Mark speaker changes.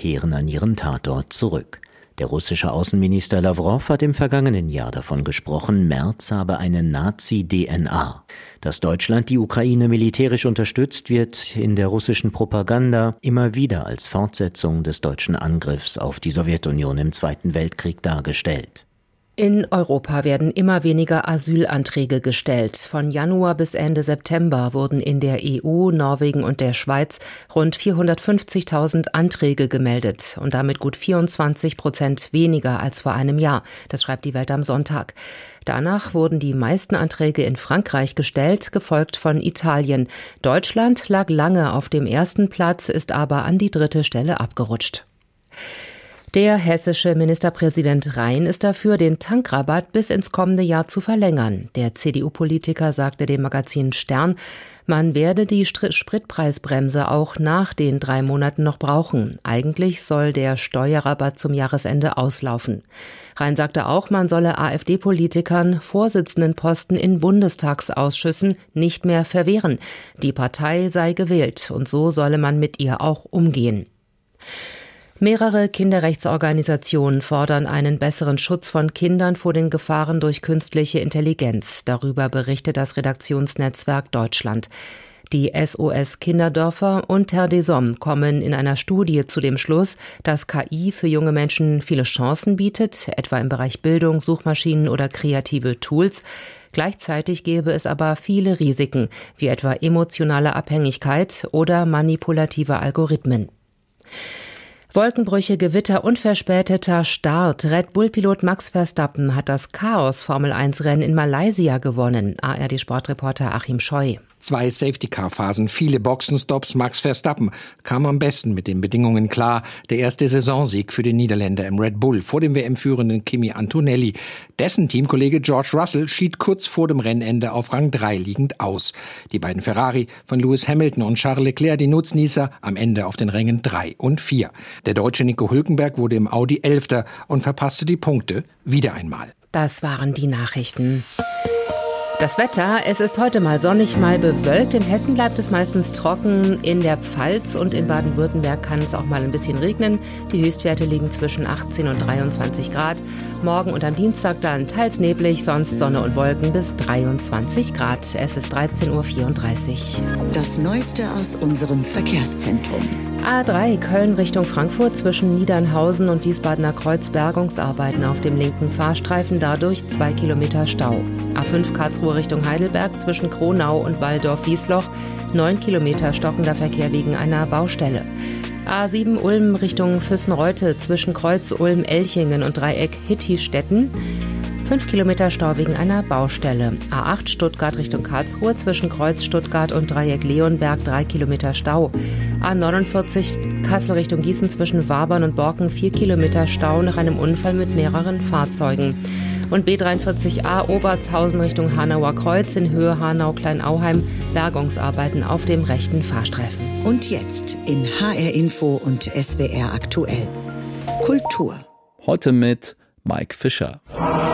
Speaker 1: kehren an ihren Tatort zurück. Der russische Außenminister Lawrow hat im vergangenen Jahr davon gesprochen, Merz habe eine Nazi-DNA. Dass Deutschland die Ukraine militärisch unterstützt, wird in der russischen Propaganda immer wieder als Fortsetzung des deutschen Angriffs auf die Sowjetunion im Zweiten Weltkrieg dargestellt.
Speaker 2: In Europa werden immer weniger Asylanträge gestellt. Von Januar bis Ende September wurden in der EU, Norwegen und der Schweiz rund 450.000 Anträge gemeldet und damit gut 24% weniger als vor einem Jahr. Das schreibt die Welt am Sonntag. Danach wurden die meisten Anträge in Frankreich gestellt, gefolgt von Italien. Deutschland lag lange auf dem ersten Platz, ist aber an die 3. Stelle abgerutscht. Der hessische Ministerpräsident Rhein ist dafür, den Tankrabatt bis ins kommende Jahr zu verlängern. Der CDU-Politiker sagte dem Magazin Stern, man werde die Spritpreisbremse auch nach den 3 Monaten noch brauchen. Eigentlich soll der Steuerrabatt zum Jahresende auslaufen. Rhein sagte auch, man solle AfD-Politikern Vorsitzendenposten in Bundestagsausschüssen nicht mehr verwehren. Die Partei sei gewählt und so solle man mit ihr auch umgehen. Mehrere Kinderrechtsorganisationen fordern einen besseren Schutz von Kindern vor den Gefahren durch künstliche Intelligenz. Darüber berichtet das Redaktionsnetzwerk Deutschland. Die SOS Kinderdörfer und Terre des Hommes kommen in einer Studie zu dem Schluss, dass KI für junge Menschen viele Chancen bietet, etwa im Bereich Bildung, Suchmaschinen oder kreative Tools. Gleichzeitig gäbe es aber viele Risiken, wie etwa emotionale Abhängigkeit oder manipulative Algorithmen. Wolkenbrüche, Gewitter und verspäteter Start. Red Bull-Pilot Max Verstappen hat das Chaos-Formel-1-Rennen in Malaysia gewonnen. ARD-Sportreporter Achim Scheu.
Speaker 3: 2 Safety-Car-Phasen, viele Boxenstops. Max Verstappen kam am besten mit den Bedingungen klar. Der erste Saisonsieg für den Niederländer im Red Bull vor dem WM-führenden Kimi Antonelli. Dessen Teamkollege George Russell schied kurz vor dem Rennende auf Rang 3 liegend aus. Die beiden Ferrari von Lewis Hamilton und Charles Leclerc, die Nutznießer, am Ende auf den Rängen 3 und 4. Der Deutsche Nico Hülkenberg wurde im Audi 11. und verpasste die Punkte wieder einmal.
Speaker 2: Das waren die Nachrichten. Das Wetter, es ist heute mal sonnig, mal bewölkt. In Hessen bleibt es meistens trocken. In der Pfalz und in Baden-Württemberg kann es auch mal ein bisschen regnen. Die Höchstwerte liegen zwischen 18 und 23 Grad. Morgen und am Dienstag dann teils neblig, sonst Sonne und Wolken bis 23 Grad. Es ist 13.34 Uhr.
Speaker 4: Das Neueste aus unserem Verkehrszentrum.
Speaker 2: A3 Köln Richtung Frankfurt zwischen Niedernhausen und Wiesbadener Kreuz Bergungsarbeiten auf dem linken Fahrstreifen, dadurch 2 Kilometer Stau. A5 Karlsruhe Richtung Heidelberg zwischen Kronau und Walldorf-Wiesloch 9 Kilometer stockender Verkehr wegen einer Baustelle. A7 Ulm Richtung Füssen-Reute zwischen Kreuz Ulm-Elchingen und Dreieck Hittistetten 5 Kilometer Stau wegen einer Baustelle. A8 Stuttgart Richtung Karlsruhe zwischen Kreuz Stuttgart und Dreieck Leonberg 3 Kilometer Stau. A49 Kassel Richtung Gießen zwischen Wabern und Borken 4 Kilometer Stau nach einem Unfall mit mehreren Fahrzeugen. Und B43a Obertshausen Richtung Hanauer Kreuz in Höhe Hanau-Kleinauheim Bergungsarbeiten auf dem rechten Fahrstreifen.
Speaker 4: Und jetzt in HR Info und SWR aktuell. Kultur.
Speaker 5: Heute mit Mike Fischer.